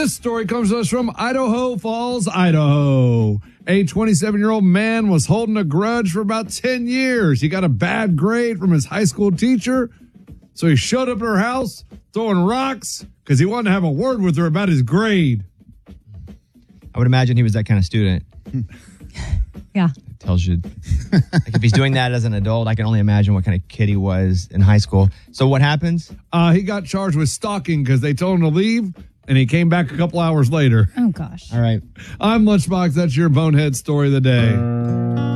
This story comes to us from Idaho Falls, Idaho. A 27-year-old man was holding a grudge for about 10 years. He got a bad grade from his high school teacher, so he showed up at her house throwing rocks because he wanted to have a word with her about his grade. I would imagine he was that kind of student. Yeah. It tells you. Like if he's doing that as an adult, I can only imagine what kind of kid he was in high school. So what happens? He got charged with stalking because they told him to leave, and he came back a couple hours later. Oh, gosh. All right. I'm Lunchbox. That's your bonehead story of the day.